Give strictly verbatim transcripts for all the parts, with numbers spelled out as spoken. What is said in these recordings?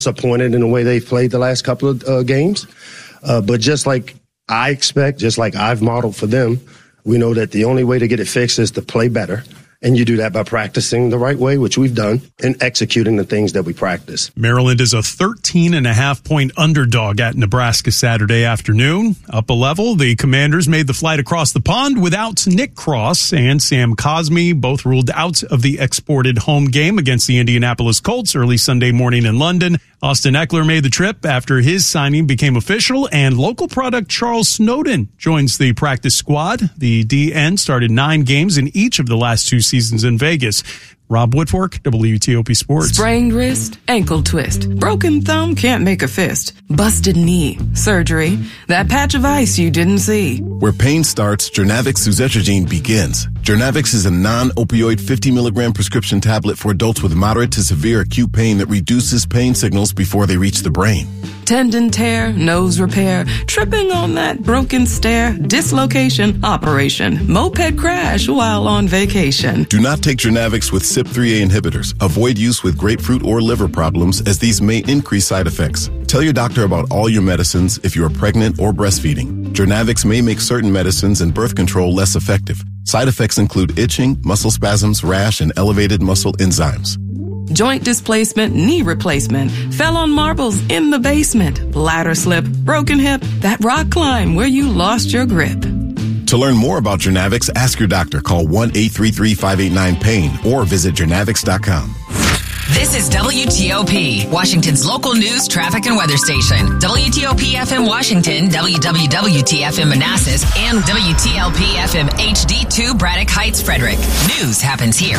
Disappointed in the way they've played the last couple of uh, games. Uh, but just like I expect, just like I've modeled for them, we know that the only way to get it fixed is to play better. And you do that by practicing the right way, which we've done, and executing the things that we practice. Maryland is a thirteen and a half point underdog at Nebraska Saturday afternoon. Up a level, the Commanders made the flight across the pond without Nick Cross and Sam Cosmi, both ruled out of the exported home game against the Indianapolis Colts early Sunday morning in London. Austin Eckler made the trip after his signing became official, and local product Charles Snowden joins the practice squad. The D N started nine games in each of the last two seasons in Vegas. Rob Woodfork, W T O P Sports. Sprained wrist, ankle twist, broken thumb, can't make a fist, busted knee, surgery, that patch of ice you didn't see. Where pain starts, Jernavix suzetrigine begins. Jernavix is a non-opioid fifty milligram prescription tablet for adults with moderate to severe acute pain that reduces pain signals before they reach the brain. Tendon tear, nose repair, tripping on that broken stair, dislocation, operation, moped crash while on vacation. Do not take Jernavix with C Y P three A inhibitors. Avoid use with grapefruit or liver problems, as these may increase side effects. Tell your doctor about all your medicines if you are pregnant or breastfeeding. Jernavix may make certain medicines and birth control less effective. Side effects include itching, muscle spasms, rash, and elevated muscle enzymes. Joint displacement, knee replacement, fell on marbles in the basement, ladder slip, broken hip, that rock climb where you lost your grip. To learn more about Jernavix, ask your doctor. Call one eight three three, five eight nine, pain or visit jernavix dot com. This is W T O P, Washington's local news, traffic, and weather station. W T O P F M Washington, W W W T F M Manassas, and W T L P F M H D two Braddock Heights, Frederick. News happens here.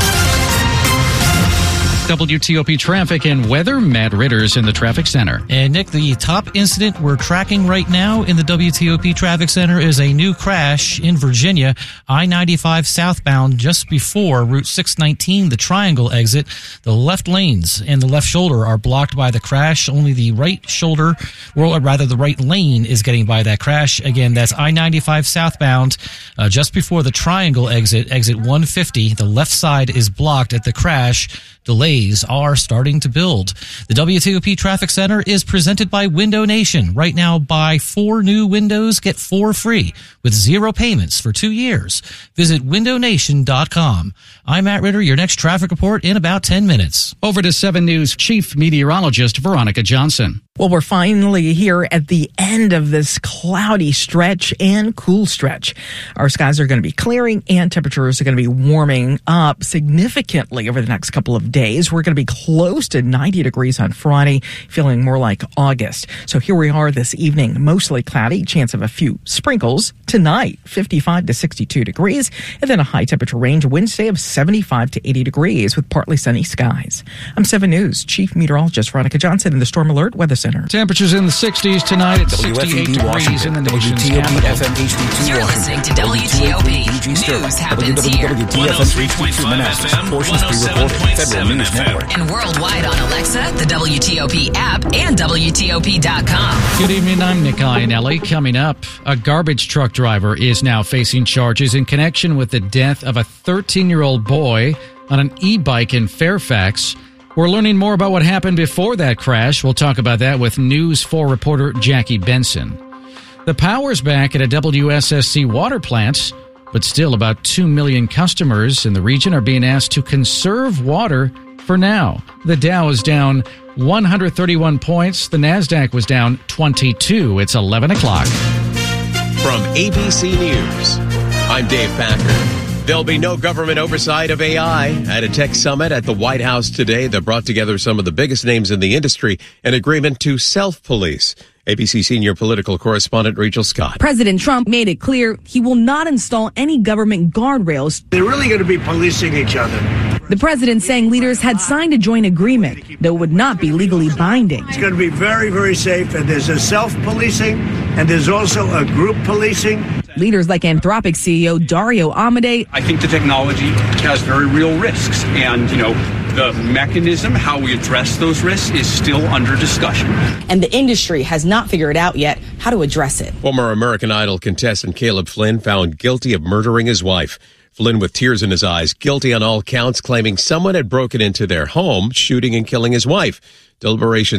W T O P traffic and weather, Matt Ritters in the traffic center. And Nick, the top incident we're tracking right now in the W T O P traffic center is a new crash in Virginia, I ninety-five southbound just before Route six nineteen, the Triangle exit. The left lanes and the left shoulder are blocked by the crash. Only the right shoulder, or rather the right lane, is getting by that crash. Again, that's I ninety-five southbound uh, just before the Triangle exit, exit one fifty. The left side is blocked at the crash. Delays are starting to build. The W T O P Traffic Center is presented by Window Nation. Right now, buy four new windows, get four free with zero payments for two years. Visit window nation dot com. I'm Matt Ritter, your next traffic report in about ten minutes. Over to seven News Chief Meteorologist Veronica Johnson. Well, we're finally here at the end of this cloudy stretch and cool stretch. Our skies are going to be clearing and temperatures are going to be warming up significantly over the next couple of days. We're going to be close to ninety degrees on Friday, feeling more like August. So here we are this evening, mostly cloudy, chance of a few sprinkles. Tonight, fifty-five to sixty-two degrees, and then a high temperature range Wednesday of seventy-five to eighty degrees with partly sunny skies. I'm seven News Chief Meteorologist Veronica Johnson in the Storm Alert Weather Center. Temperatures in the sixties tonight at sixty-eight degrees in the nation's capital. You're listening to W T O P. News happens here. one oh three point two F M, one oh seven point seven News Network. And worldwide on Alexa, the W T O P app, and W T O P dot com. Good evening, I'm Nick Iannelli. Coming up, a garbage truck driver is now facing charges in connection with the death of a thirteen-year-old boy on an e-bike in Fairfax. We're learning more about what happened before that crash. We'll talk about that with News four reporter Jackie Benson. The power's back at a W S S C water plant, but still about two million customers in the region are being asked to conserve water for now. The Dow is down one hundred thirty-one points. The NASDAQ was down twenty-two. It's eleven o'clock. From A B C News, I'm Dave Packer. There'll be no government oversight of A I at a tech summit at the White House today that brought together some of the biggest names in the industry, an agreement to self-police. A B C senior political correspondent Rachel Scott. President Trump made it clear he will not install any government guardrails. They're really going to be policing each other. The president saying leaders had signed a joint agreement, though it would not be legally binding. It's going to be very, very safe, and there's a self-policing, and there's also a group policing. Leaders like Anthropic C E O Dario Amodei. I think the technology has very real risks, and, you know, the mechanism, how we address those risks, is still under discussion. And the industry has not figured out yet how to address it. Former American Idol contestant Caleb Flynn found guilty of murdering his wife. Flynn, with tears in his eyes, guilty on all counts, claiming someone had broken into their home, shooting and killing his wife. Deliberations